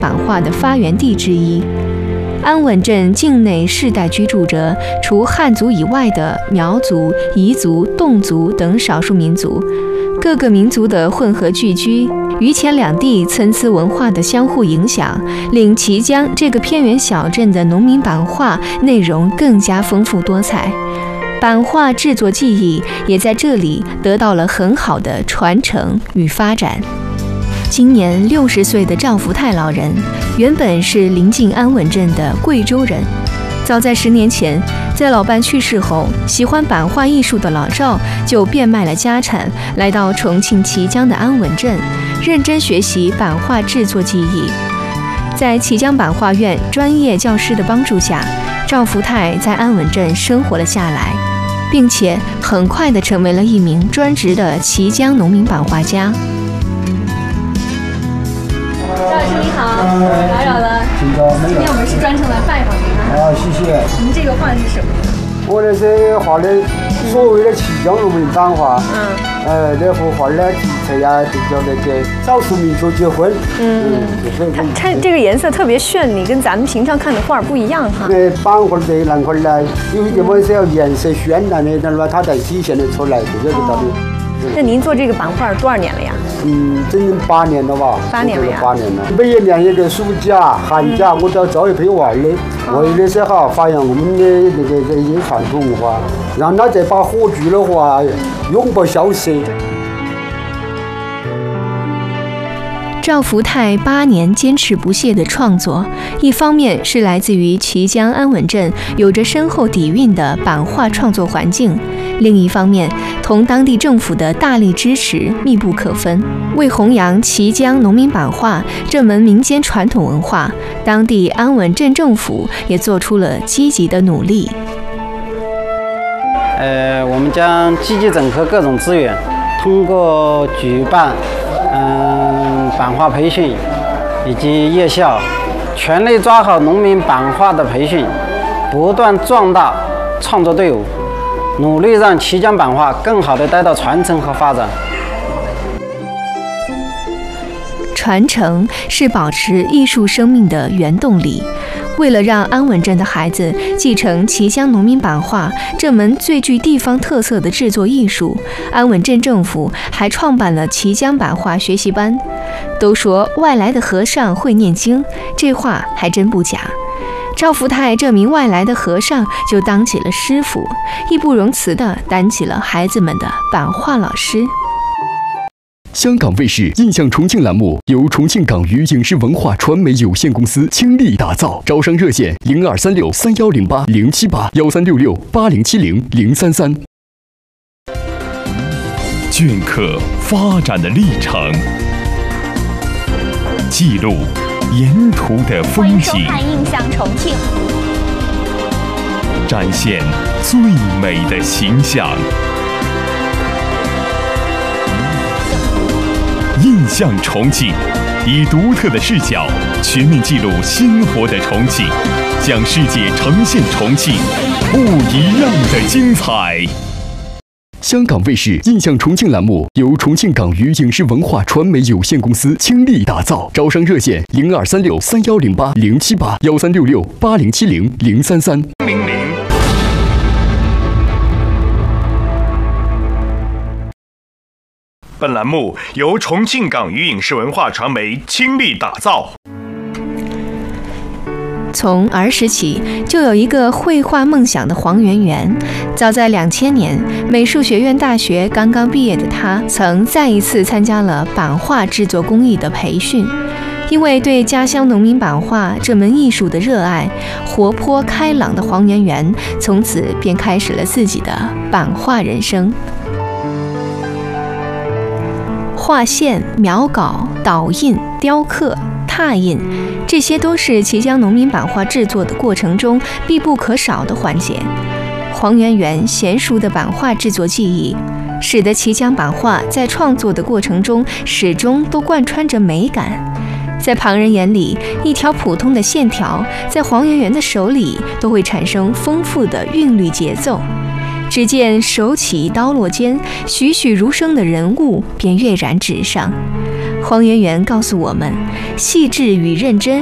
版画的发源地之一。安稳镇境内世代居住着除汉族以外的苗族、彝族、侗族等少数民族，各个民族的混合聚居，榆钱两地参差文化的相互影响，令綦江这个偏远小镇的农民版画内容更加丰富多彩。版画制作技艺也在这里得到了很好的传承与发展。今年60岁的赵福泰老人，原本是临近安稳镇的贵州人。早在10年前，在老伴去世后，喜欢版画艺术的老赵就变卖了家产，来到重庆綦江的安稳镇，认真学习版画制作技艺。在綦江版画院专业教师的帮助下，赵福泰在安稳镇生活了下来，并且很快地成为了一名专职的綦江农民版画家。赵老师你好，打扰了。今天我们是专程来拜访您啊。 谢谢。 您这个画是什么？ 我这是画的所谓的綦江农民版画。那幅画呢，题材呀就叫那个少数民族结婚。 它这个颜色特别绚丽，跟咱们平常看的画不一样哈。 版画这一栏块呢，有一点我是要颜色渲染的，那么它才体现得出来，这个道理。 那您做这个版画多少年了呀？ 整整8年了吧。 8年了呀。 8年了。每一年一个暑假、寒假，我都要招一批娃儿的，为的是哈发扬我们的这一些传统文化，让他这把火炬的话永不消失。 赵福泰8年坚持不懈的创作，一方面是来自于綦江安稳镇有着深厚底蕴的版画创作环境，另一方面同当地政府的大力支持密不可分。为弘扬綦江农民版画这门民间传统文化，当地安稳镇政府也做出了积极的努力。 我们将积极整合各种资源，通过举办版画培训以及夜校，全力抓好农民版画的培训，不断壮大创作队伍，努力让綦江版画更好地得到传承和发展。 传承是保持艺术生命的原动力。为了让安稳镇的孩子继承綦江农民版画这门最具地方特色的制作艺术，安稳镇政府还创办了綦江版画学习班。都说外来的和尚会念经，这话还真不假。赵福泰这名外来的和尚就当起了师傅，义不容辞地担起了孩子们的版画老师。 香港卫视印象重庆栏目由重庆港娱影视文化传媒有限公司倾力打造，招商热线0236310807813668070033。 镌刻发展的历程，记录沿途的风景。 欢迎收看《印象重庆》， 展现最美的形象。印象重庆，以独特的视角全面记录鲜活的重庆，向世界呈现重庆不一样的精彩。 香港卫视印象重庆栏目由重庆港娱影视文化传媒有限公司倾力打造，招商热线0236310807813668070033。 本栏目由重庆港娱影视文化传媒倾力打造。 从儿时起就有一个绘画梦想的黄圆圆。早在2000年，美术学院大学刚刚毕业的她，曾再一次参加了版画制作工艺的培训。因为对家乡农民版画这门艺术的热爱，活泼开朗的黄圆圆从此便开始了自己的版画人生。画线、描稿、导印、雕刻、拓印，这些都是綦江农民版画制作的过程中必不可少的环节。黄圆圆娴熟的版画制作技艺，使得綦江版画在创作的过程中始终都贯穿着美感。在旁人眼里，一条普通的线条，在黄圆圆的手里都会产生丰富的韵律节奏。只见手起刀落间，栩栩如生的人物便跃然纸上。 黄圆圆告诉我们，细致与认真